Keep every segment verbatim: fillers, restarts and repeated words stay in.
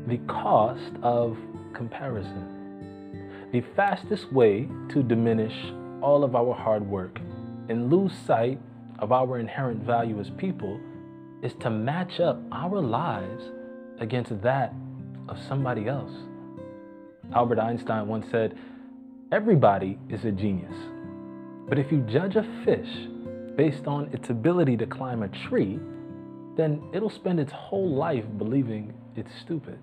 the cost of comparison. The fastest way to diminish all of our hard work and lose sight of our inherent value as people is to match up our lives against that of somebody else. Albert Einstein once said, "Everybody is a genius, but if you judge a fish based on its ability to climb a tree, then it'll spend its whole life believing it's stupid."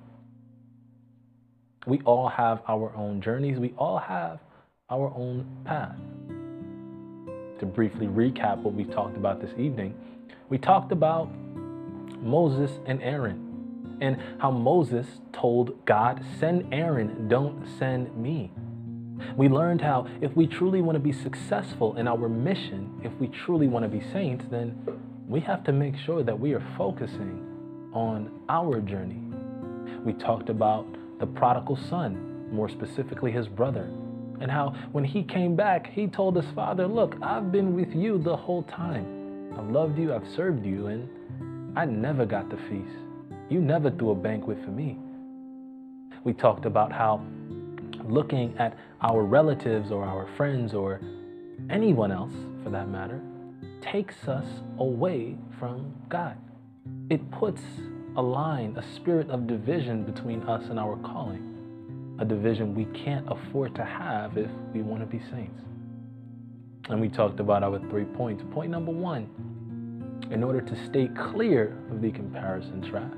We all have our own journeys. We all have our own path. To briefly recap what we've talked about this evening, we talked about Moses and Aaron and how Moses told God, "Send Aaron, don't send me." We learned how if we truly want to be successful in our mission, if we truly want to be saints, then we have to make sure that we are focusing on our journey. We talked about the prodigal son, more specifically his brother, and how when he came back, he told his father, "Look, I've been with you the whole time. I've loved you, I've served you, and I never got the feast. You never threw a banquet for me." We talked about how looking at our relatives or our friends or anyone else for that matter takes us away from God. It puts a line, a spirit of division between us and our calling, a division we can't afford to have if we want to be saints. And we talked about our three points. Point number one, in order to stay clear of the comparison trap,